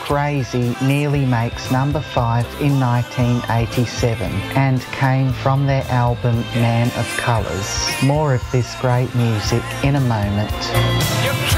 Crazy nearly makes number 5 in 1987 and came from their album Man of Colours. More of this great music in a moment.